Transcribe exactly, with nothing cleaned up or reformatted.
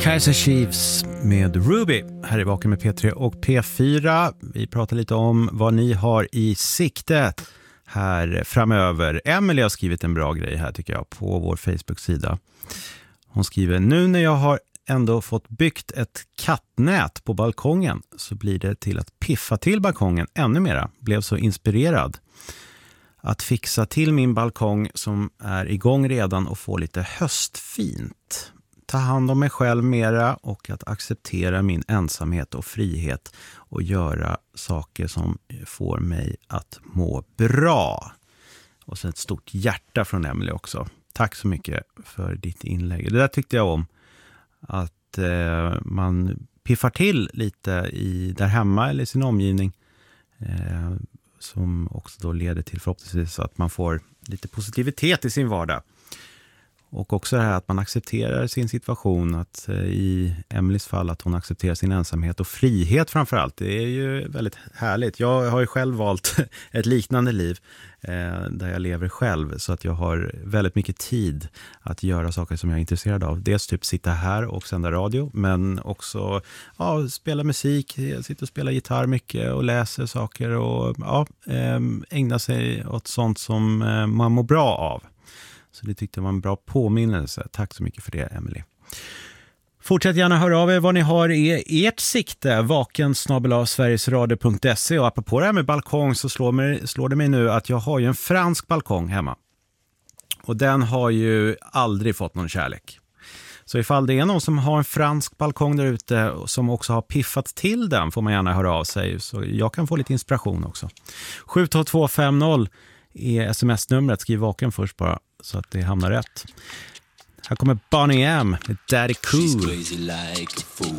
Kaiser Chiefs med Ruby här i Vaken med P tre och P fyra. Vi pratar lite om vad ni har i siktet här framöver. Emily har skrivit en bra grej här tycker jag på vår Facebook-sida. Hon skriver: nu när jag har ändå fått byggt ett kattnät på balkongen så blir det till att piffa till balkongen ännu mera. Blev så inspirerad att fixa till min balkong som är igång redan och få lite höstfint. Ta hand om mig själv mera och att acceptera min ensamhet och frihet och göra saker som får mig att må bra. Och sen ett stort hjärta från Emily också. Tack så mycket för ditt inlägg. Det där tyckte jag om. Att eh, man piffar till lite i, där hemma eller i sin omgivning. Eh, som också då leder till förhoppningsvis att man får lite positivitet i sin vardag. Och också det här att man accepterar sin situation, att eh, i Emelies fall att hon accepterar sin ensamhet och frihet framförallt. Det är ju väldigt härligt. Jag har ju själv valt ett liknande liv eh, där jag lever själv så att jag har väldigt mycket tid att göra saker som jag är intresserad av. Dels typ sitta här och sända radio, men också ja, spela musik. Jag sitter och spelar gitarr mycket och läser saker och ja, eh, ägna sig åt sånt som eh, man mår bra av. Så det tyckte jag var en bra påminnelse. Tack så mycket för det, Emily. Fortsätt gärna höra av er vad ni har i ert sikte. Vaken snabel-a sverigesradio punkt se. Och apropå det här med balkong så slår, mig, slår det mig nu att jag har ju en fransk balkong hemma. Och den har ju aldrig fått någon kärlek. Så ifall det är någon som har en fransk balkong där ute som också har piffat till den får man gärna höra av sig. Så jag kan få lite inspiration också. sju två två fem noll är sms-numret. Skriv vaken först bara så att det hamnar rätt. Här kommer Bonnie M med Daddy Cool.